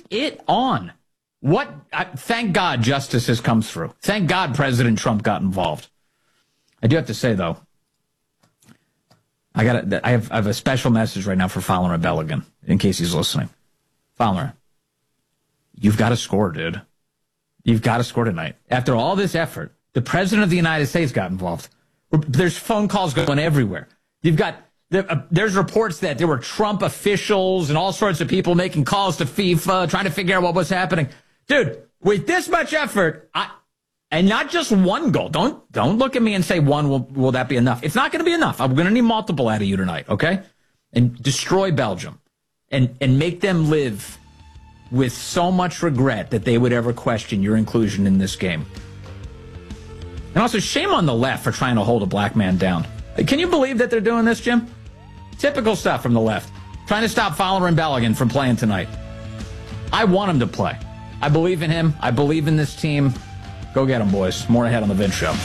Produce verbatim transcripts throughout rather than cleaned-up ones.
it on. What? I, thank God justice has come through. Thank God President Trump got involved. I do have to say, though, I got I have I have a special message right now for Fowler and Belligan, in case he's listening. Fowler, you've got to score, dude. You've got to score tonight. After all this effort, the President of the United States got involved. There's phone calls going everywhere. You've got there, uh, there's reports that there were Trump officials and all sorts of people making calls to FIFA, trying to figure out what was happening. Dude, with this much effort, I, and not just one goal. Don't don't look at me and say one, will, will that be enough? It's not going to be enough. I'm going to need multiple out of you tonight, okay? And destroy Belgium and, and make them live with so much regret that they would ever question your inclusion in this game. And also, shame on the left for trying to hold a black man down. Can you believe that they're doing this, Jim? Typical stuff from the left. Trying to stop Fowler and Belligan from playing tonight. I want him to play. I believe in him. I believe in this team. Go get him, boys. More ahead on the Vince Show.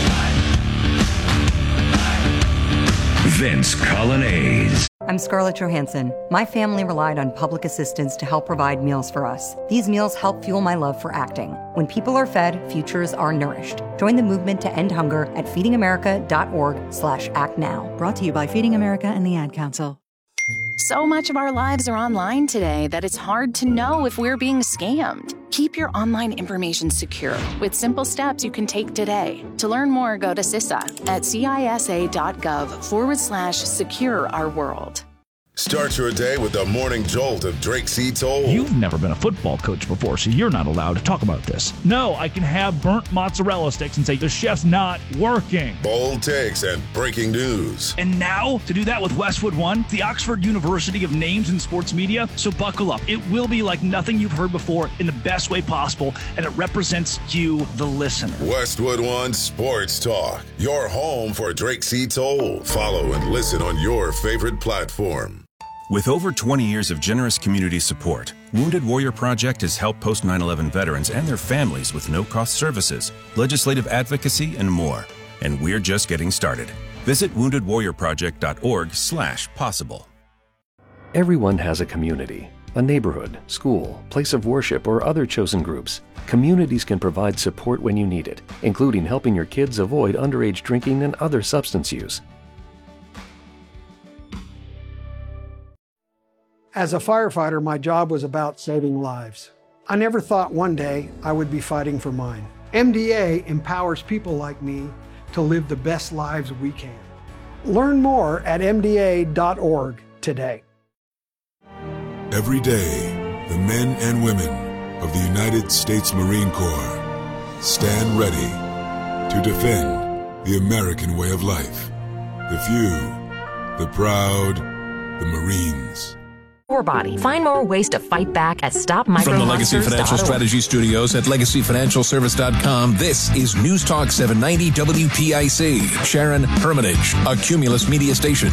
Vince Colonnese. I'm Scarlett Johansson. My family relied on public assistance to help provide meals for us. These meals help fuel my love for acting. When people are fed, futures are nourished. Join the movement to end hunger at feedingamerica.org slash act now. Brought to you by Feeding America and the Ad Council. So much of our lives are online today that it's hard to know if we're being scammed. Keep your online information secure with simple steps you can take today. To learn more, go to C I S A at cisa.gov forward slash secure our world. Start your day with the morning jolt of Drake C. Toll. You've never been a football coach before, so you're not allowed to talk about this. No, I can have burnt mozzarella sticks and say the chef's not working. Bold takes and breaking news. And now, to do that with Westwood One, the Oxford University of names in sports media. So buckle up. It will be like nothing you've heard before in the best way possible, and it represents you, the listener. Westwood One Sports Talk, your home for Drake C. Toll. Follow and listen on your favorite platform. With over twenty years of generous community support, Wounded Warrior Project has helped post nine eleven veterans and their families with no-cost services, legislative advocacy, and more. And we're just getting started. Visit wounded warrior project dot org slash possible. Everyone has a community, a neighborhood, school, place of worship, or other chosen groups. Communities can provide support when you need it, including helping your kids avoid underage drinking and other substance use. As a firefighter, my job was about saving lives. I never thought one day I would be fighting for mine. M D A empowers people like me to live the best lives we can. Learn more at M D A dot org today. Every day, the men and women of the United States Marine Corps stand ready to defend the American way of life. The few, the proud, the Marines. Your body. Find more ways to fight back at stop micro From the Legacy Financial Strategy Studios at legacy financial service dot com, this is News Talk seven ninety W P I C. Sharon Hermitage, a Cumulus media station.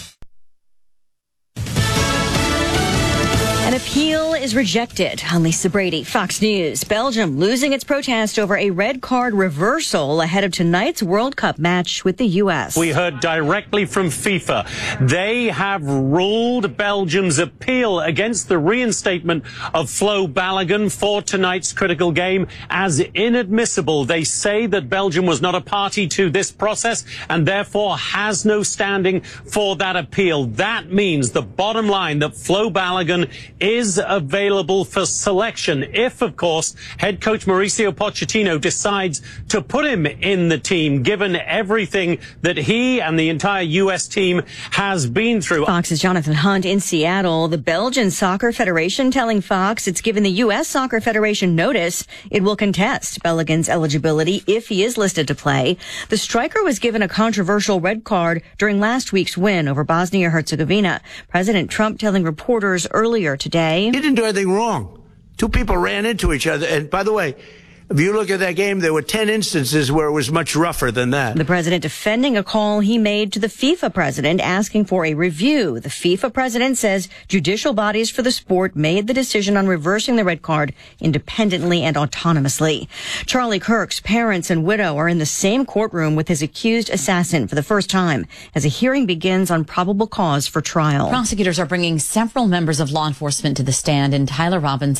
An appeal is rejected. I'm Lisa Brady, Fox News. Belgium losing its protest over a red card reversal ahead of tonight's World Cup match with the U S. We heard directly from FIFA. They have ruled Belgium's appeal against the reinstatement of Flo Balogun for tonight's critical game as inadmissible. They say that Belgium was not a party to this process and therefore has no standing for that appeal. That means the bottom line that Flo Balogun is available for selection if, of course, head coach Mauricio Pochettino decides to put him in the team, given everything that he and the entire U S team has been through. Fox's Jonathan Hunt in Seattle. The Belgian Soccer Federation telling Fox it's given the U S Soccer Federation notice it will contest Balogun's eligibility if he is listed to play. The striker was given a controversial red card during last week's win over Bosnia-Herzegovina. President Trump telling reporters earlier today. He didn't do anything wrong. Two people ran into each other. And by the way, if you look at that game, there were ten instances where it was much rougher than that. The president defending a call he made to the FIFA president asking for a review. The FIFA president says judicial bodies for the sport made the decision on reversing the red card independently and autonomously. Charlie Kirk's parents and widow are in the same courtroom with his accused assassin for the first time as a hearing begins on probable cause for trial. Prosecutors are bringing several members of law enforcement to the stand in Tyler Robbins'